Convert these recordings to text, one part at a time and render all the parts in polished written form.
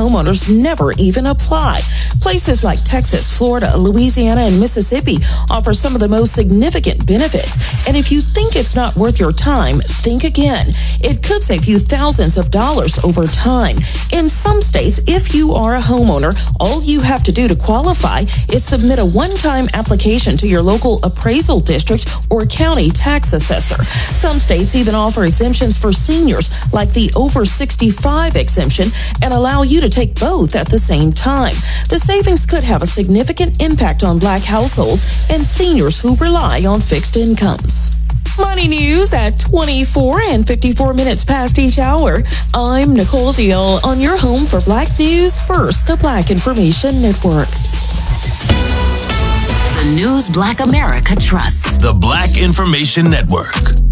homeowners never even apply. Places like Texas, Florida, Louisiana, and Mississippi offer some of the most significant benefits. And if you think it's not worth your time, think again. It could save you thousands of dollars over time. In some states, if you are a homeowner, all you have to do to qualify is submit a one-time application to your local appraisal district or county tax assessor. Some states even offer exemptions for seniors, like the over 65 exemption, and allow you to take both at the same time. The savings could have a significant impact on Black households and seniors who rely on fixed incomes. Money news at 24 and 54 minutes past each hour. I'm Nicole Deal on your home for Black News First, the Black Information Network. The news Black America trusts. The Black Information Network.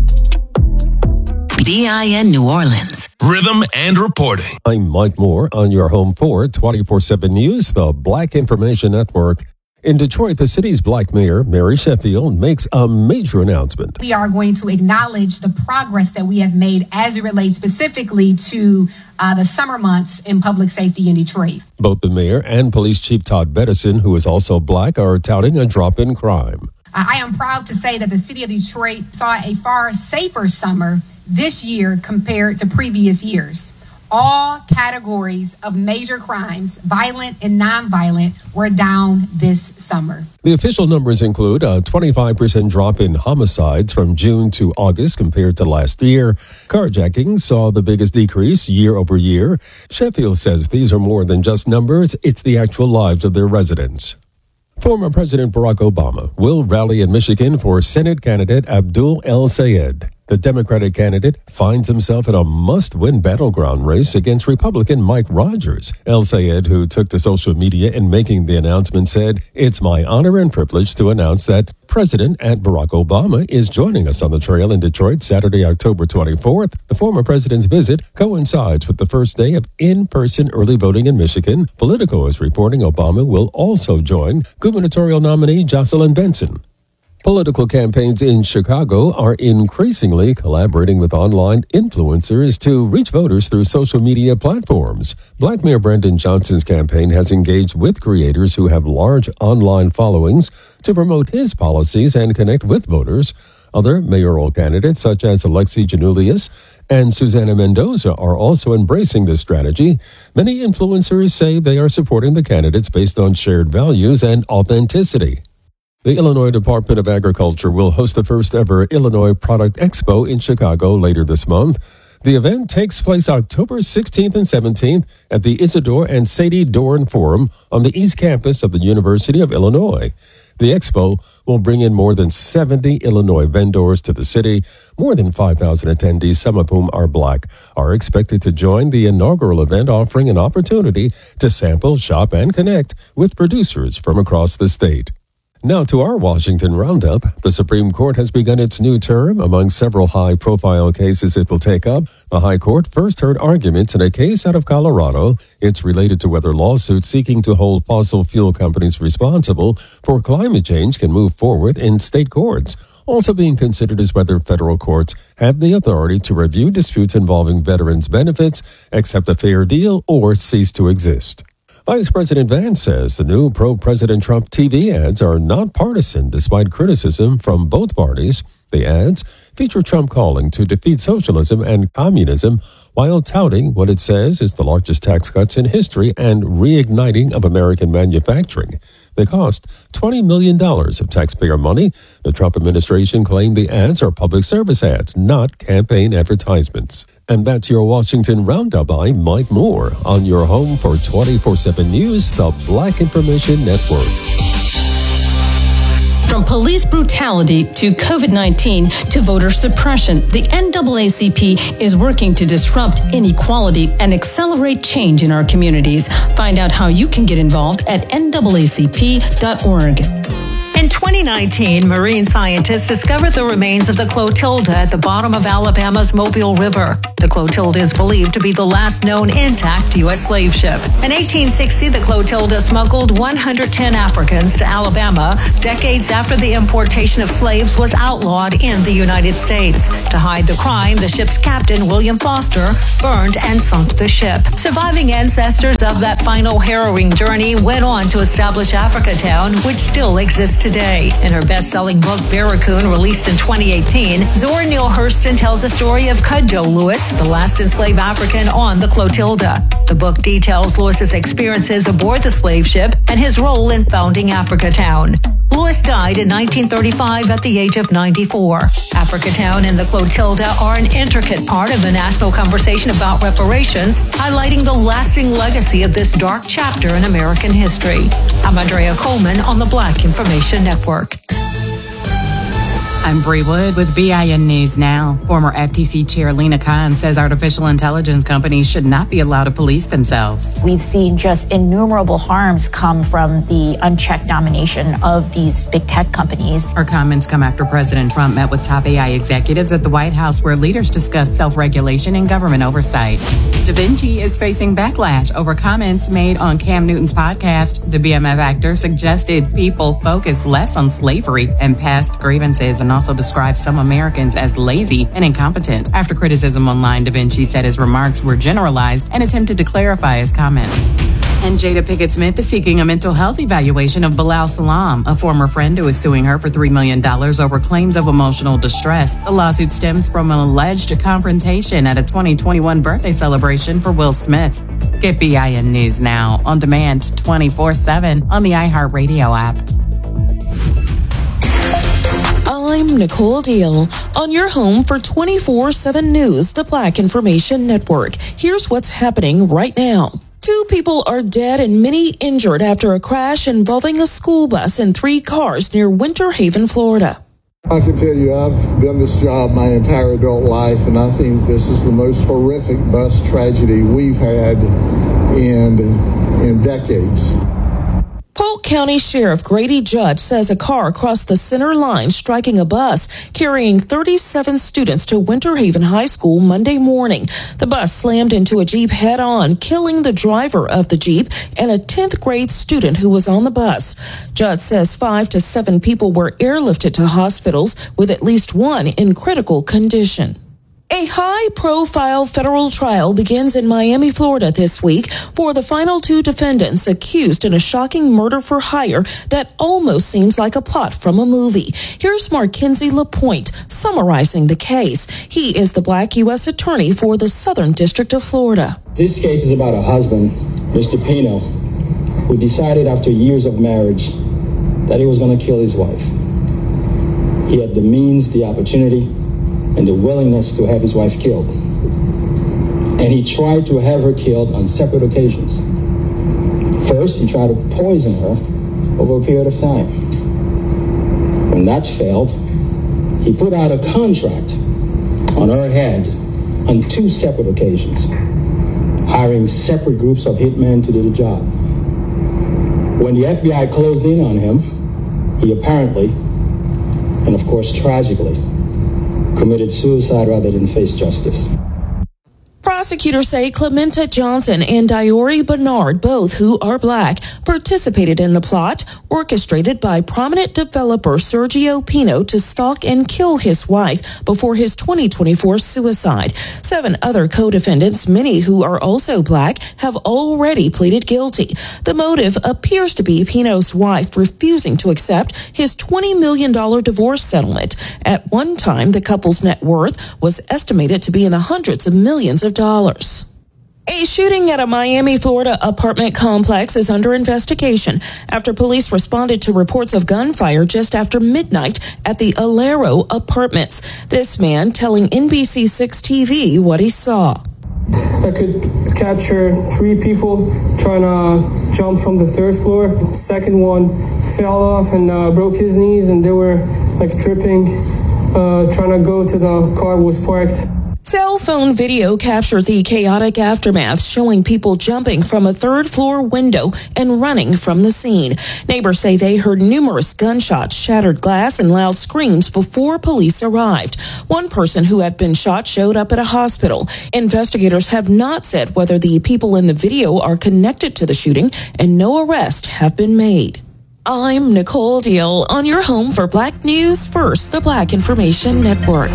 BIN New Orleans. Rhythm and reporting. I'm Mike Moore on your home for 24/7 News, the Black Information Network. In Detroit, the city's Black mayor, Mary Sheffield, makes a major announcement. We are going to acknowledge the progress that we have made as it relates specifically to the summer months in public safety in Detroit. Both the mayor and police chief Todd Bettison, who is also Black, are touting a drop in crime. I am proud to say that the city of Detroit saw a far safer summer this year compared to previous years. All categories of major crimes, violent and nonviolent, were down this summer. The official numbers include a 25% drop in homicides from June to August compared to last year. Carjacking saw the biggest decrease year over year. Sheffield says these are more than just numbers, it's the actual lives of their residents. Former President Barack Obama will rally in Michigan for Senate candidate Abdul El-Sayed. The Democratic candidate finds himself in a must-win battleground race against Republican Mike Rogers. El-Sayed, who took to social media in making the announcement, said, "It's my honor and privilege to announce that President Barack Obama is joining us on the trail in Detroit Saturday, October 24th. The former president's visit coincides with the first day of in-person early voting in Michigan. Politico is reporting Obama will also join gubernatorial nominee Jocelyn Benson. Political campaigns in Chicago are increasingly collaborating with online influencers to reach voters through social media platforms. Black Mayor Brandon Johnson's campaign has engaged with creators who have large online followings to promote his policies and connect with voters. Other mayoral candidates, such as Alexi Janulius and Susana Mendoza, are also embracing this strategy. Many influencers say they are supporting the candidates based on shared values and authenticity. The Illinois Department of Agriculture will host the first ever Illinois Product Expo in Chicago later this month. The event takes place October 16th and 17th at the Isidore and Sadie Doran Forum on the East Campus of the University of Illinois. The expo will bring in more than 70 Illinois vendors to the city. More than 5,000 attendees, some of whom are Black, are expected to join the inaugural event, offering an opportunity to sample, shop, and connect with producers from across the state. Now to our Washington Roundup. The Supreme Court has begun its new term. Among several high-profile cases it will take up, the High Court first heard arguments in a case out of Colorado. It's related to whether lawsuits seeking to hold fossil fuel companies responsible for climate change can move forward in state courts. Also being considered is whether federal courts have the authority to review disputes involving veterans' benefits, accept a fair deal, or cease to exist. Vice President Vance says the new pro-President Trump TV ads are not partisan despite criticism from both parties. The ads feature Trump calling to defeat socialism and communism while touting what it says is the largest tax cuts in history and reigniting of American manufacturing. They cost $20 million of taxpayer money. The Trump administration claimed the ads are public service ads, not campaign advertisements. And that's your Washington Roundup. I'm Mike Moore on your home for 24/7 News, the Black Information Network. From police brutality to COVID-19 to voter suppression, the NAACP is working to disrupt inequality and accelerate change in our communities. Find out how you can get involved at naacp.org. In 2019, marine scientists discovered the remains of the Clotilda at the bottom of Alabama's Mobile River. The Clotilda is believed to be the last known intact U.S. slave ship. In 1860, the Clotilda smuggled 110 Africans to Alabama, decades after after the importation of slaves was outlawed in the United States. To hide the crime, the ship's captain, William Foster, burned and sunk the ship. Surviving ancestors of that final harrowing journey went on to establish Africatown, which still exists today. In her best-selling book, Barracoon, released in 2018, Zora Neale Hurston tells the story of Cudjoe Lewis, the last enslaved African on the Clotilda. The book details Lewis's experiences aboard the slave ship and his role in founding Africatown. Lewis died in 1935 at the age of 94. Africatown and the Clotilda are an intricate part of the national conversation about reparations, highlighting the lasting legacy of this dark chapter in American history. I'm Andrea Coleman on the Black Information Network. I'm Bree Wood with BIN News Now. Former FTC Chair Lena Khan says artificial intelligence companies should not be allowed to police themselves. We've seen just innumerable harms come from the unchecked domination of these big tech companies. Her comments come after President Trump met with top AI executives at the White House, where leaders discussed self-regulation and government oversight. Da Vinci is facing backlash over comments made on Cam Newton's podcast. The BMF actor suggested people focus less on slavery and past grievances, and also described some Americans as lazy and incompetent. After criticism online, Da Vinci said his remarks were generalized and attempted to clarify his comments. And Jada Pinkett Smith is seeking a mental health evaluation of Bilal Salam, a former friend who is suing her for $3 million over claims of emotional distress. The lawsuit stems from an alleged confrontation at a 2021 birthday celebration for Will Smith. Get BIN News Now on demand 24/7 on the iHeartRadio app. I'm Nicole Deal on your home for 24/7 News, the Black Information Network. Here's what's happening right now. 2 people are dead and many injured after a crash involving a school bus and 3 cars near Winter Haven, Florida. I can tell you I've done this job my entire adult life, and I think this is the most horrific bus tragedy we've had in decades. Polk County Sheriff Grady Judge says a car crossed the center line, striking a bus carrying 37 students to Winter Haven High School Monday morning. The bus slammed into a Jeep head-on, killing the driver of the Jeep and a 10th grade student who was on the bus. Judge says 5 to 7 people were airlifted to hospitals, with at least 1 in critical condition. A high-profile federal trial begins in Miami, Florida this week for the final 2 defendants accused in a shocking murder for hire that almost seems like a plot from a movie. Here's Markenzie LaPointe summarizing the case. He is the Black U.S. Attorney for the Southern District of Florida. This case is about a husband, Mr. Pino, who decided after years of marriage that he was going to kill his wife. He had the means, the opportunity, and the willingness to have his wife killed. And he tried to have her killed on separate occasions. First, he tried to poison her over a period of time. When that failed, he put out a contract on her head on 2 separate occasions, hiring separate groups of hitmen to do the job. When the FBI closed in on him, he apparently, and of course tragically, committed suicide rather than face justice. Prosecutors say Clementa Johnson and Diori Bernard, both who are Black, participated in the plot orchestrated by prominent developer Sergio Pino to stalk and kill his wife before his 2024 suicide. 7 other co-defendants, many who are also Black, have already pleaded guilty. The motive appears to be Pino's wife refusing to accept his $20 million divorce settlement. At one time, the couple's net worth was estimated to be in the hundreds of millions of dollars. A shooting at a Miami, Florida apartment complex is under investigation after police responded to reports of gunfire just after midnight at the Alero Apartments. This man telling NBC6 TV what he saw. I could capture 3 people trying to jump from the 3rd floor. Second one fell off and broke his knees, and they were like tripping, trying to go to the car was parked. Cell phone video captured the chaotic aftermath, showing people jumping from a 3rd floor window and running from the scene. Neighbors say they heard numerous gunshots, shattered glass, and loud screams before police arrived. One person who had been shot showed up at a hospital. Investigators have not said whether the people in the video are connected to the shooting, and no arrests have been made. I'm Nicole Deal on your home for Black News First, the Black Information Network.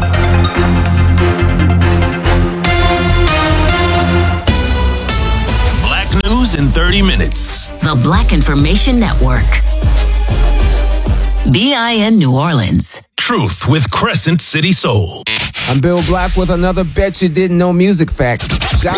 Black News in 30 minutes. The Black Information Network. BIN New Orleans. Truth with Crescent City Soul. I'm Bill Black with another Bet You Didn't Know music fact. Shout